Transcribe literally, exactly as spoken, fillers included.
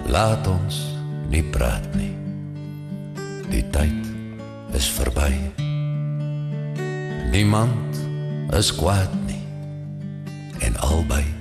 Laat ons nie praat nie. Die tyd is verby. Niemand is kwaad nie. En albei